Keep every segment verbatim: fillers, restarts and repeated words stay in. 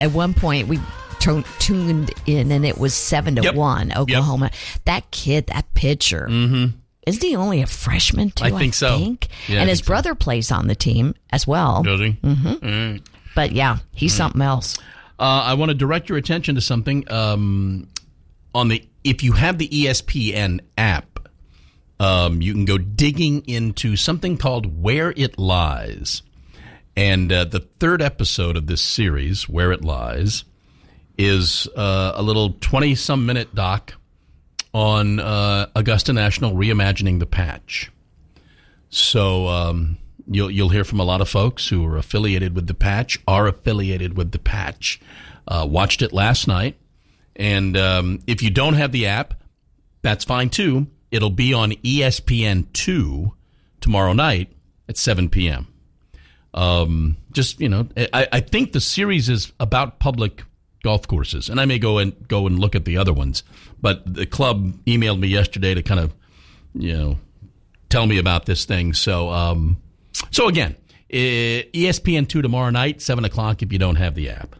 at one point we t- tuned in and it was seven to yep. one Oklahoma. Yep. That kid, that pitcher, mm-hmm. isn't he only a freshman too? I think I so. Think? Yeah, and I his think brother so. plays on the team as well. Does he? Mm-hmm. Mm. But yeah, he's mm. something else. Uh, I want to direct your attention to something um, on the. If you have the E S P N app, um, you can go digging into something called Where It Lies. And uh, the third episode of this series, Where It Lies, is uh, a little twenty-some minute doc on uh, Augusta National reimagining the patch. So um, you'll you'll hear from a lot of folks who are affiliated with the patch, are affiliated with the patch. Uh, watched it last night. And um, if you don't have the app, that's fine too. It'll be on E S P N two tomorrow night at seven p.m. Um, just, you know, I, I think the series is about public golf courses, and I may go and go and look at the other ones. But the club emailed me yesterday to kind of, you know, tell me about this thing. So, um, so again, E S P N two tomorrow night, seven o'clock if you don't have the app.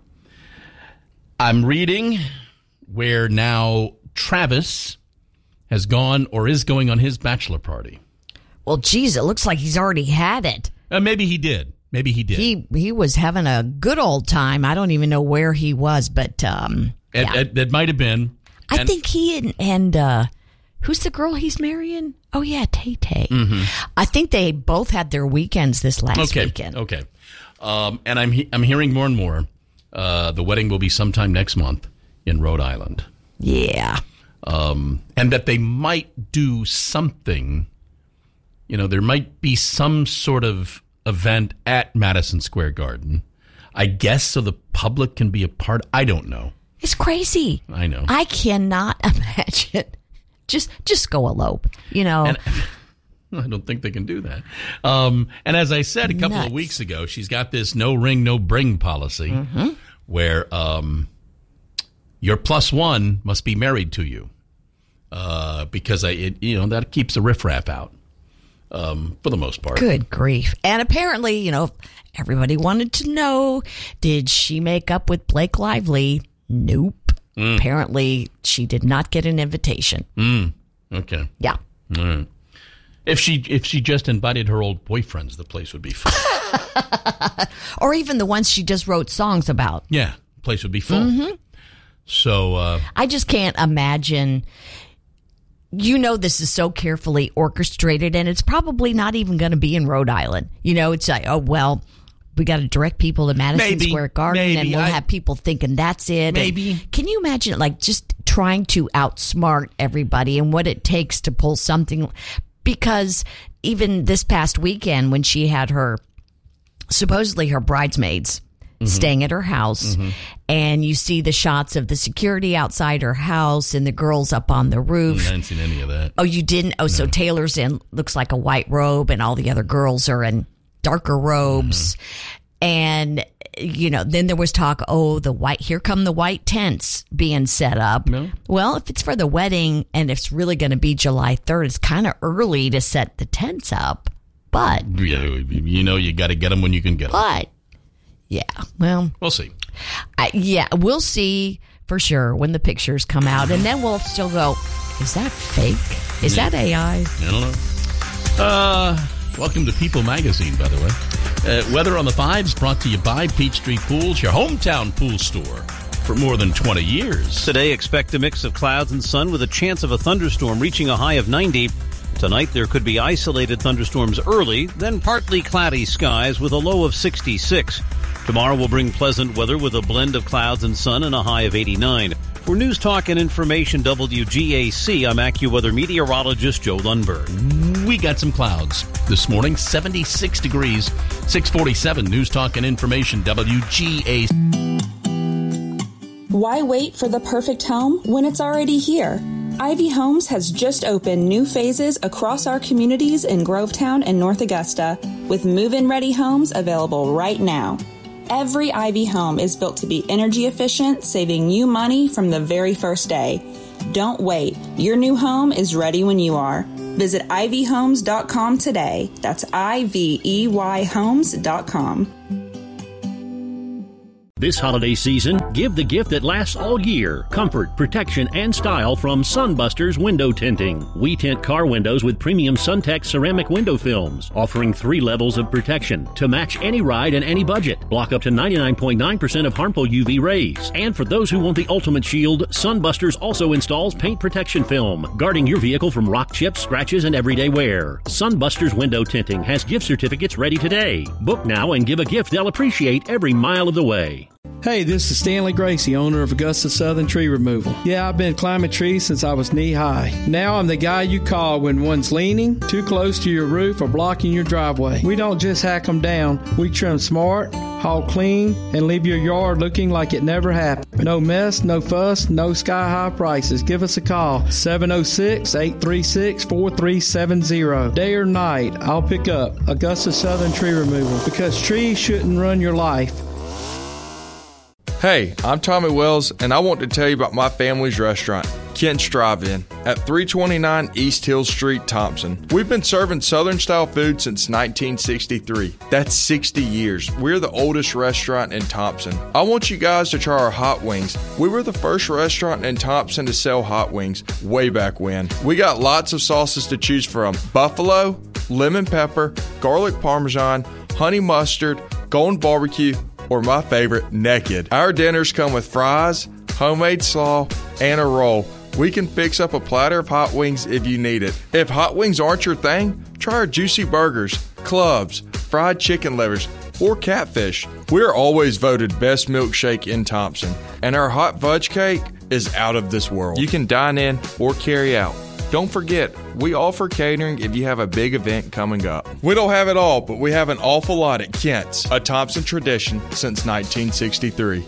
I'm reading where now Travis has gone or is going on his bachelor party. Well, geez, it looks like he's already had it. Uh, maybe he did. Maybe he did. He he was having a good old time. I don't even know where he was, but um, it, yeah. it, it might have been. I and, think he and, and uh, who's the girl he's marrying? Oh, yeah, Tay-Tay. Mm-hmm. I think they both had their weekends this last okay, weekend. Okay. Um, and I'm he- I'm hearing more and more. Uh, the wedding will be sometime next month in Rhode Island. Yeah. Um, and that they might do something. You know, there might be some sort of event at Madison Square Garden, I guess, so the public can be a part. I don't know. It's crazy. I know. I cannot imagine. Just just go elope, you know. And I don't think they can do that. Um, and as I said a couple Nuts. of weeks ago, she's got this no ring, no bring policy mm-hmm. where um, your plus one must be married to you uh, because I, it, you know, that keeps the riffraff out. Um, for the most part. Good grief. And apparently, you know, everybody wanted to know, did she make up with Blake Lively? Nope. Mm. Apparently, she did not get an invitation. Mm. Okay. Yeah. Mm. If she if she just invited her old boyfriends, the place would be full. Or even the ones she just wrote songs about. Yeah, the place would be full. Mm-hmm. So uh, I just can't imagine. You know, this is so carefully orchestrated, and it's probably not even going to be in Rhode Island. You know, it's like, oh, well, we got to direct people to Madison maybe, Square Garden, maybe. and we'll I, have people thinking that's it. Maybe. And can you imagine, like, just trying to outsmart everybody and what it takes to pull something? Because even this past weekend, when she had her, supposedly her bridesmaids, Mm-hmm. staying at her house, mm-hmm. and you see the shots of the security outside her house and the girls up on the roof. I haven't seen any of that. Oh, you didn't? Oh, no. So Taylor's in, looks like a white robe, and all the other girls are in darker robes. Mm-hmm. And, you know, then there was talk, oh, the white, here come the white tents being set up. No. Well, if it's for the wedding and it's really going to be July third, it's kind of early to set the tents up. But. Yeah, you know, you got to get them when you can get them. But. Yeah, well, we'll see. I, yeah, we'll see for sure when the pictures come out, and then we'll still go, is that fake? Is yeah. that A I? I don't know. Uh, welcome to People Magazine, by the way. Uh, Weather on the Fives brought to you by Peachtree Pools, your hometown pool store for more than twenty years. Today, expect a mix of clouds and sun with a chance of a thunderstorm reaching a high of ninety. Tonight, there could be isolated thunderstorms early, then partly cloudy skies with a low of sixty-six. Tomorrow will bring pleasant weather with a blend of clouds and sun and a high of eighty-nine. For News Talk and Information W G A C, I'm AccuWeather meteorologist Joe Lundberg. We got some clouds this morning, seventy-six degrees, six forty-seven. News Talk and Information W G A C. Why wait for the perfect home when it's already here? Ivy Homes has just opened new phases across our communities in Grovetown and North Augusta, with move-in ready homes available right now. Every Ivy home is built to be energy efficient, saving you money from the very first day. Don't wait. Your new home is ready when you are. Visit ivy homes dot com today. That's I V E Y homes dot com. This holiday season, give the gift that lasts all year. Comfort, protection, and style from Sunbusters Window Tinting. We tint car windows with premium Suntex ceramic window films, offering three levels of protection to match any ride and any budget. Block up to ninety-nine point nine percent of harmful U V rays. And for those who want the ultimate shield, Sunbusters also installs paint protection film, guarding your vehicle from rock chips, scratches, and everyday wear. Sunbusters Window Tinting has gift certificates ready today. Book now and give a gift they'll appreciate every mile of the way. Hey, this is Stanley Gracie, owner of Augusta Southern Tree Removal. Yeah, I've been climbing trees since I was knee-high. Now I'm the guy you call when one's leaning, too close to your roof, or blocking your driveway. We don't just hack them down. We trim smart, haul clean, and leave your yard looking like it never happened. No mess, no fuss, no sky-high prices. Give us a call, seven oh six, eight three six, four three seven zero. Day or night, I'll pick up Augusta Southern Tree Removal, because trees shouldn't run your life. Hey, I'm Tommy Wells, and I want to tell you about my family's restaurant, Kent's Drive-In, at three twenty-nine East Hill Street, Thompson. We've been serving Southern-style food since nineteen sixty-three. That's sixty years. We're the oldest restaurant in Thompson. I want you guys to try our hot wings. We were the first restaurant in Thompson to sell hot wings way back when. We got lots of sauces to choose from: buffalo, lemon pepper, garlic parmesan, honey mustard, golden barbecue, or my favorite, naked. Our dinners come with fries, homemade slaw, and a roll. We can fix up a platter of hot wings if you need it. If hot wings aren't your thing, try our juicy burgers, clubs, fried chicken livers, or catfish. We're always voted best milkshake in Thompson, and our hot fudge cake is out of this world. You can dine in or carry out. Don't forget, we offer catering if you have a big event coming up. We don't have it all, but we have an awful lot at Kent's, a Thompson tradition since nineteen sixty-three.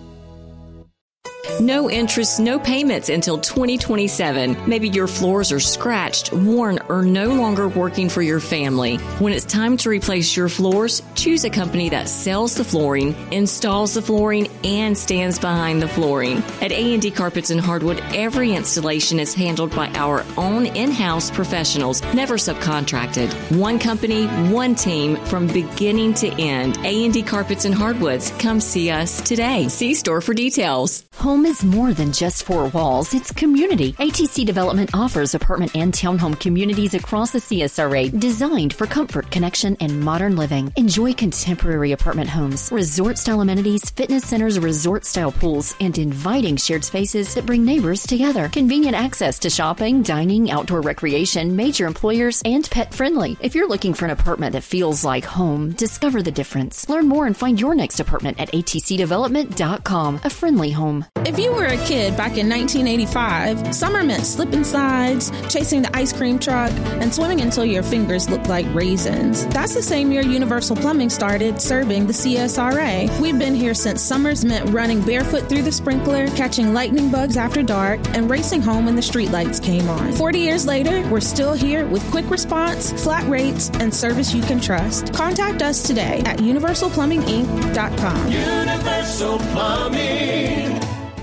No interest, no payments until twenty twenty-seven. Maybe your floors are scratched, worn, or no longer working for your family. When it's time to replace your floors, choose a company that sells the flooring, installs the flooring, and stands behind the flooring. At A and D Carpets and Hardwood, every installation is handled by our own in-house professionals, never subcontracted. One company, one team, from beginning to end. A and D Carpets and Hardwoods. Come see us today. See store for details. Home is more than just four walls. It's community. A T C Development offers apartment and townhome communities across the C S R A designed for comfort, connection, and modern living. Enjoy contemporary apartment homes, resort-style amenities, fitness centers, resort-style pools, and inviting shared spaces that bring neighbors together. Convenient access to shopping, dining, outdoor recreation, major employers, and pet-friendly. If you're looking for an apartment that feels like home, discover the difference. Learn more and find your next apartment at A T C development dot com. A friendly home. If you were a kid back in nineteen eighty-five, summer meant slipping slides, chasing the ice cream truck, and swimming until your fingers looked like raisins. That's the same year Universal Plumbing started serving the C S R A. We've been here since summers meant running barefoot through the sprinkler, catching lightning bugs after dark, and racing home when the streetlights came on. Forty years later, we're still here with quick response, flat rates, and service you can trust. Contact us today at universal plumbing inc dot com. Universal Plumbing.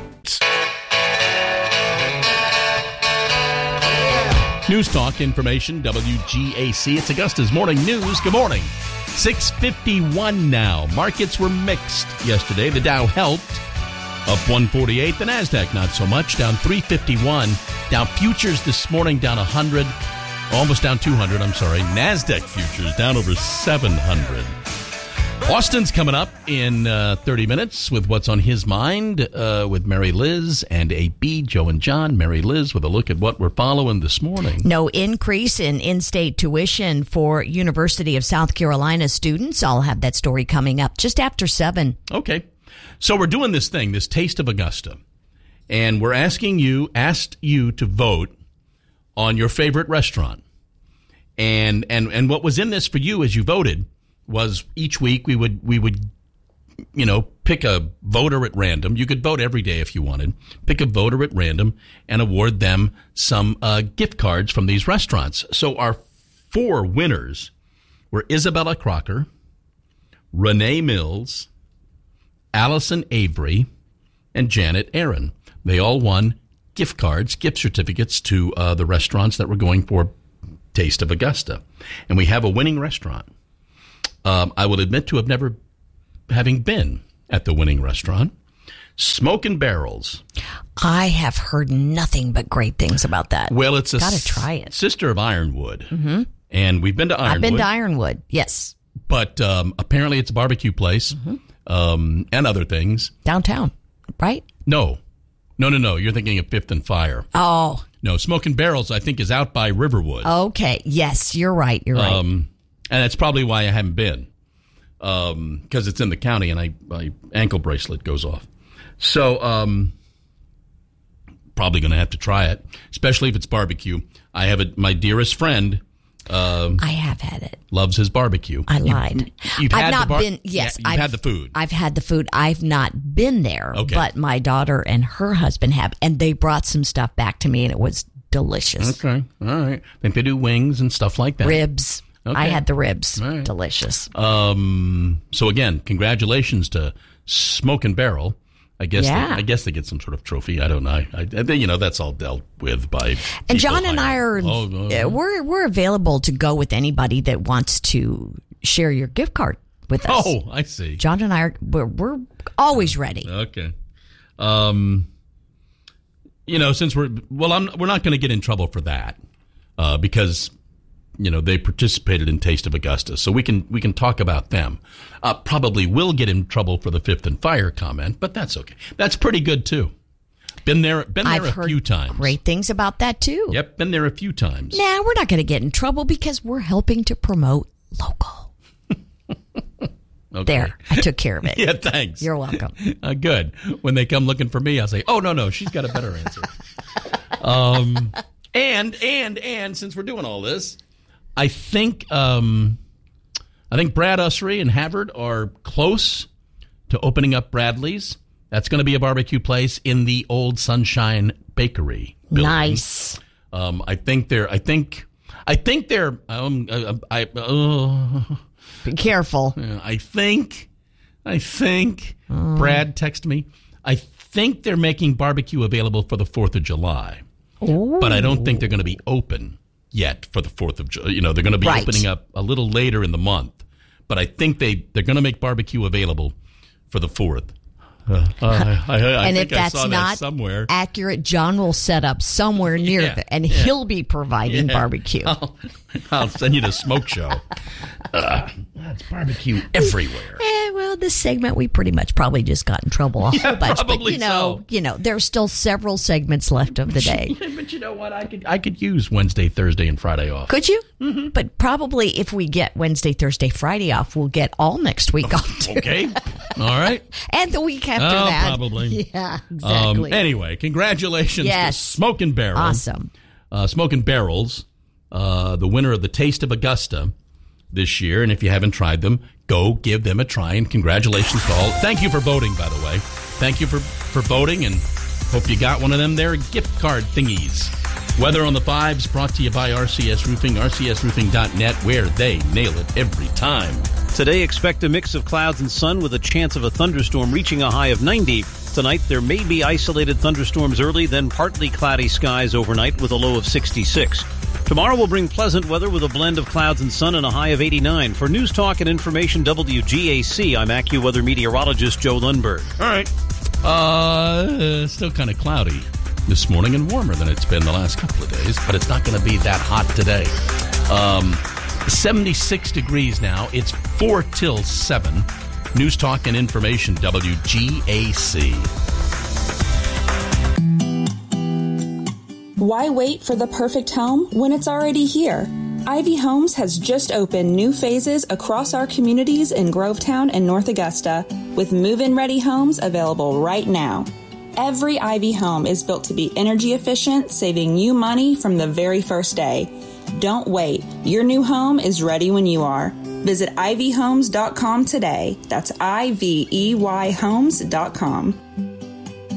News Talk information, W G A C. It's Augusta's Morning News. Good morning. six fifty-one now. Markets were mixed yesterday. The Dow helped, up one forty-eight. The NASDAQ not so much, down three fifty-one. Dow futures this morning down one hundred, almost down two hundred, I'm sorry. NASDAQ futures down over seven hundred. Austin's coming up in uh, thirty minutes with What's on His Mind uh, with Mary Liz and A B, Joe and John. Mary Liz with a look at what we're following this morning. No increase in in-state tuition for University of South Carolina students. I'll have that story coming up just after seven. Okay. So we're doing this thing, this Taste of Augusta, and we're asking you, asked you to vote on your favorite restaurant. And and and what was in this for you as you voted was each week we would we would you know pick a voter at random. You could vote every day if you wanted. Pick a voter at random and award them some uh, gift cards from these restaurants. So our four winners were Isabella Crocker, Renee Mills, Allison Avery, and Janet Aaron. They all won gift cards, gift certificates to uh, the restaurants that were going for Taste of Augusta. And we have a winning restaurant. Um, I will admit to have never having been at the Winning Restaurant. Smoking Barrels. I have heard nothing but great things about that. Well, it's a Gotta try it. sister of Ironwood. Mm-hmm. And we've been to Ironwood. I've been to Ironwood, yes. But um, apparently it's a barbecue place mm-hmm. um, and other things. Downtown, right? No. No, no, no. You're thinking of Fifth and Fire. Oh. No, Smoking Barrels, I think, is out by Riverwood. Okay. Yes, you're right. You're right. Um, and that's probably why I haven't been. Because um, it's in the county and I, my ankle bracelet goes off. So, um, probably going to have to try it, especially if it's barbecue. I have a, my dearest friend. Um, I have had it. Loves his barbecue. I lied. You, you've I've had not the bar- been. Yes, yeah, you've I've had the food. I've had the food. I've not been there, okay. But my daughter and her husband have, and they brought some stuff back to me, and it was delicious. Okay, all right. I think they do wings and stuff like that. Ribs. Okay. I had the ribs. Right. Delicious. Um. So again, congratulations to Smoking Barrel. I guess. Yeah. They, I guess they get some sort of trophy. I don't know. I, I think, you know, that's all dealt with by. And John and I hired. are oh, oh, oh. we're we're available to go with anybody that wants to share your gift card with us. Oh, I see. John and I are we're, we're always ready. Okay. Um. You know, since we're well, I'm we're not going to get in trouble for that uh, because. You know, they participated in Taste of Augusta, so we can we can talk about them. Uh, probably will get in trouble for the Fifth and Fire comment, but that's okay. That's pretty good too. Been there, been there I've a heard few times. Great things about that too. Yep, been there a few times. Nah, we're not going to get in trouble because we're helping to promote local. Okay. There, I took care of it. Yeah, thanks. You're welcome. Uh, good. When they come looking for me, I'll say, "Oh no, no, she's got a better answer." um, and and and since we're doing all this. I think um, I think Brad Usry and Havard are close to opening up Bradley's. That's going to be a barbecue place in the old Sunshine Bakery building. Nice. Um, I think they're. I think. I think they're. Um, I. I uh, Be careful. I think. I think. Mm. Brad texted me. I think they're making barbecue available for the Fourth of July, Ooh. But I don't think they're going to be open. Yet for the fourth of July. You know, they're going to be right. opening up a little later in the month. But I think they, they're going to make barbecue available for the fourth. Uh, I, I, I and think if that's I saw not that somewhere. accurate, John will set up somewhere near yeah, the, and yeah. he'll be providing yeah. barbecue. I'll, I'll send you the smoke show. Uh, that's barbecue everywhere. Eh, well, this segment we pretty much probably just got in trouble a whole yeah, bunch. Probably but you know, so. you know, there's still several segments left of the day. But you know what? I could I could use Wednesday, Thursday, and Friday off. Could you? Mm-hmm. But probably if we get Wednesday, Thursday, Friday off, we'll get all next week off too. Okay. All right. And the week after oh, that. Probably. Yeah, exactly. Um, anyway, congratulations yes. to Smoking Barrels. Awesome. Uh, Smoking Barrels, uh, the winner of the Taste of Augusta this year. And if you haven't tried them, go give them a try. And congratulations to all. Thank you for voting, by the way. Thank you for, for voting, and hope you got one of them there gift card thingies. Weather on the Fives brought to you by R C S Roofing, R C S roofing dot net, where they nail it every time. Today, expect a mix of clouds and sun with a chance of a thunderstorm reaching a high of ninety. Tonight, there may be isolated thunderstorms early, then partly cloudy skies overnight with a low of sixty-six. Tomorrow will bring pleasant weather with a blend of clouds and sun and a high of eighty-nine. For News Talk and Information W G A C, I'm AccuWeather meteorologist Joe Lundberg. All right. Uh, still kind of cloudy this morning and warmer than it's been the last couple of days, but it's not going to be that hot today. Um, seventy-six degrees now. It's four till seven. News Talk and Information W G A C. Why wait for the perfect home when it's already here? Ivy Homes has just opened new phases across our communities in Grovetown and North Augusta, with move-in ready homes available right now. Every Ivy home is built to be energy efficient, saving you money from the very first day. Don't wait. Your new home is ready when you are. Visit ivy homes dot com today. That's I V E Y homes dot com.